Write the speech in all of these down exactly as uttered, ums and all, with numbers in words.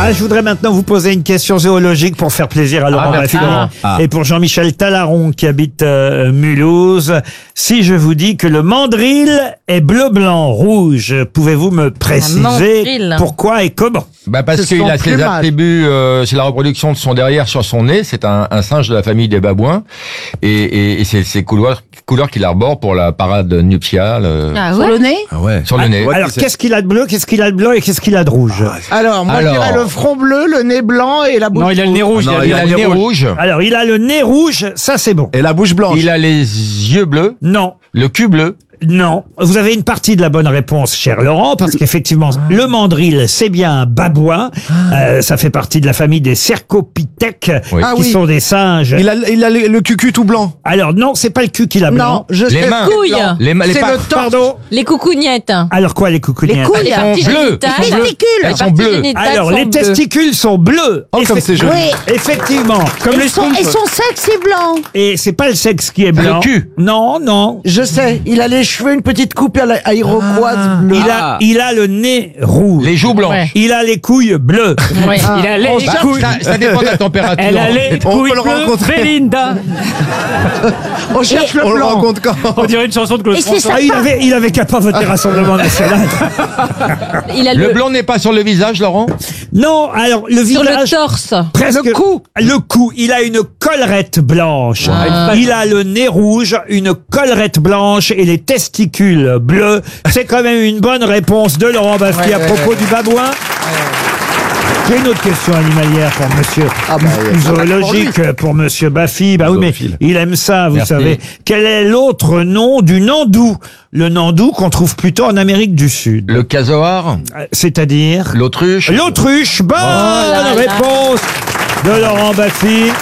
Ah, je voudrais maintenant vous poser une question zoologique pour faire plaisir à Laurent Ah, Baffie ah. et pour Jean-Michel Talaron qui habite euh, Mulhouse. Si je vous dis que le mandrill est bleu, blanc, rouge, pouvez-vous me préciser mandrill. pourquoi et comment? Bah parce C'est qu'il son a ses plumage. attributs, euh, c'est la reproduction de son derrière sur son nez. C'est un, un singe de la famille des babouins, et, et, et c'est ces couleurs, couleurs qu'il arbore pour la parade nuptiale euh, Ah Sur ouais. le nez? ah ouais. sur le nez. Alors, qu'est-ce qu'il a de bleu, qu'est-ce qu'il a de blanc et qu'est-ce qu'il a de rouge? Alors, moi, Alors. je dirais le front bleu, le nez blanc et la bouche. Non, il a le nez rouge. Non, il a le nez rouge. Alors, il a le nez rouge, ça c'est bon. Et la bouche blanche. Il a les yeux bleus, Non. le cul bleu. Non, vous avez une partie de la bonne réponse, cher Laurent, parce qu'effectivement, le mandrill, c'est bien un babouin. Euh, ça fait partie de la famille des cercopithèques, Oui. Ah qui oui. sont des singes. Il a, il a le, le cucu tout blanc. Alors non, c'est pas le cul qu'il a blanc. Non, je Les sais mains. c'est Couilles. blanc. Les, ma- les C'est pas- le torse. Pardon. Les coucougnettes. Alors quoi, les coucougnettes? Les couilles. Les parties bleues. génitales. Elles sont bleues. Testicules. Elles Les sont parties bleues. génitales Alors, sont les bleues. testicules sont bleus. Oh, comme Effe- c'est joli. Oui. Effectivement, comme Et les son, et schtroumpfs. son sexe est blanc. Et c'est pas le sexe qui est blanc. Le cul. Non, non. Je sais, il a les cheveux, une petite coupe à la- à iroquoise bleue. Il a, il a le nez rouge. Les joues blanches. Ouais. Il a les couilles bleues. Ouais. Il a les Bah, couilles. ça, ça dépend de la température. Elle a les On couilles peut le bleues, rencontrer. Belinda. On cherche le On le blanc. rencontre quand? On dirait une chanson de Claude Et c'est François. ça. Ah, il avait, il avait qu'à pas voter Rassemblement National. Il a le, Le blanc n'est pas sur le visage, Laurent? Non, alors le sur le visage. torse. Presque. Le cou. Le cou. Il a une collerette blanche. Ah. Il a le nez rouge, une collerette blanche et les testicules bleus. C'est quand même une bonne réponse de Laurent Baffie Ouais, à ouais, propos du babouin. J'ai une autre question animalière pour monsieur. Ah bah, Ou ça va zoologique pour monsieur Baffie. Bah oui, mais Zoophile. il aime ça, vous Merci. savez. Quel est l'autre nom du nandou? Le nandou qu'on trouve plutôt en Amérique du Sud. Le casoar, Euh, C'est-à-dire? l'autruche. L'autruche. Bonne là là. réponse de Laurent Baffie.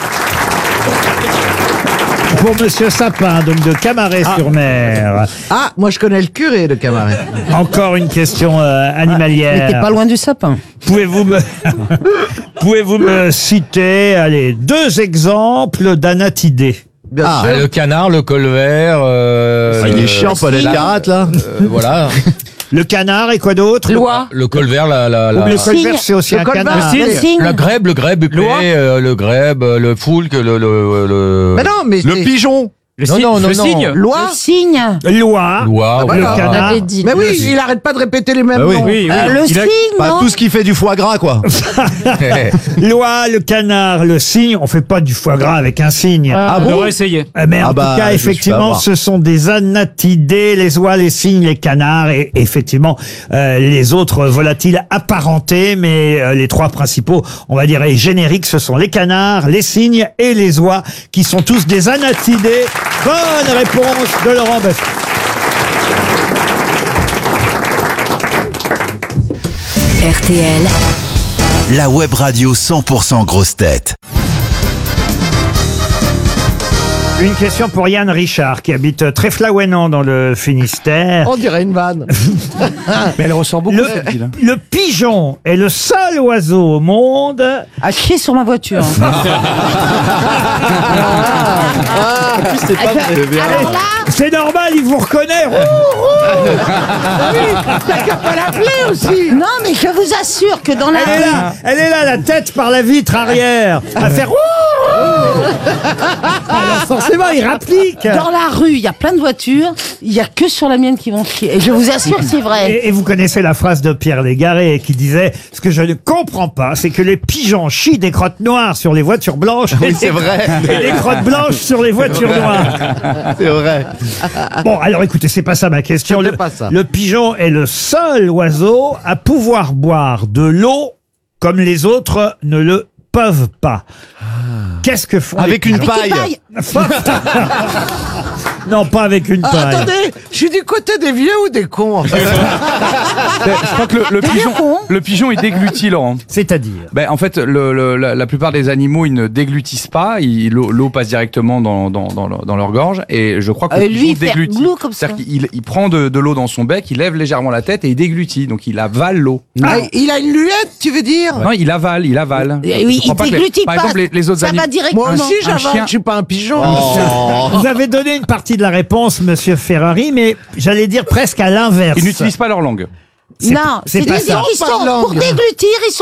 Pour monsieur Sapin, donc de Camaret-sur-Mer. Ah, moi je connais le curé de Camaret. Encore une question euh, Mais t'es animalière. pas loin du sapin. Pouvez-vous me, pouvez-vous me citer, allez, deux exemples d'anatidés? Bien Ah, sûr. le canard, le colvert. Euh, Ah, il est chiant, Paul Elkarat, là. euh, voilà. Le canard et quoi d'autre? Loi. Le colvert, la, la, Le la, colvert, c'est aussi Le un colvert. canard. Le Le cygne. le grèbe, le grèbe huppé, Loi. euh, le grèbe, euh, le foulque, le, le, le... Mais non, mais Le c'est- pigeon. Le Non, cygne. non, non, le non. cygne. Loi. Le cygne. Loi. Loi, Le voilà. On canard. avait dit. Mais oui, il arrête pas de répéter les mêmes Bah oui. noms. Oui, oui. Euh, le Il a- cygne, Pas non? tout ce qui fait du foie gras, quoi. Loi, le canard, le cygne. On fait pas du foie gras avec un cygne. Ah, bon on devrait essayer. Euh, Mais en Ah bah, tout cas, je me suis fait effectivement, avoir. ce sont des anatidés, les oies, les cygnes, les canards et effectivement euh, les autres volatiles apparentés, mais euh, les trois principaux, on va dire, et génériques, ce sont les canards, les cygnes et les oies, qui sont tous des anatidés. Bonne réponse de Laurent Baffie. R T L, La web radio cent pour cent grosse tête. Une question pour Yann Richard, qui habite Tréflaouénan dans le Finistère. On dirait une vanne. Mais elle ressort beaucoup, Le, cette ville. le pigeon est le seul oiseau au monde. À chier sur ma voiture. C'est pas très bien. Alors là, C'est normal, il vous reconnaît. T'as qu'à pas l'appeler aussi. non, mais je vous assure que dans la Elle est rue, là, elle est là, la tête par la vitre arrière, à faire. Alors forcément, il rapplique. dans la rue, il y a plein de voitures, il y a que sur la mienne qui vont chier. Et je vous assure que c'est vrai. Et, et vous connaissez la phrase de Pierre Légaré qui disait « Ce que je ne comprends pas, c'est que les pigeons chient des crottes noires sur les voitures blanches Oui, c'est vrai. et des crottes blanches sur les voitures noires. C'est vrai. » Bon, alors écoutez, c'est pas ça ma question. C'était Le, pas ça. le pigeon est le seul oiseau à pouvoir boire de l'eau comme les autres ne le peuvent pas. Qu'est-ce que font Avec les une Avec paille. une paille. Non, pas avec une Ah, paille. attendez, je suis du côté des vieux ou des cons en fait. Je crois que le, le pigeon, le pigeon, il déglutit, Laurent. C'est-à-dire Ben, en fait, le, le- la, la plupart des animaux, ils ne déglutissent pas. Ils- L'eau l'eau passe directement dans, dans, dans, leur, dans leur gorge. Et je crois que Euh, le lui, pigeon il fait déglutit. glou comme ça. C'est-à-dire qu'il il prend de, de l'eau dans son bec, il lève légèrement la tête et il déglutit. Donc il avale l'eau. Ah, il a une luette, tu veux dire? Non, il avale, il avale. Eh oui, Je crois il pas que les- déglutit Par pas. exemple, les, les autres Ça animaux. va directement. Moi aussi Un j'avale, chien. je suis pas un pigeon. Vous avez donné une partie de la réponse, monsieur Ferrari, mais j'allais dire presque à l'inverse. Ils n'utilisent pas leur langue. C'est- Non, c'est c'est pas des ça. ils sont Pas de langue. pour déglutir, ils sont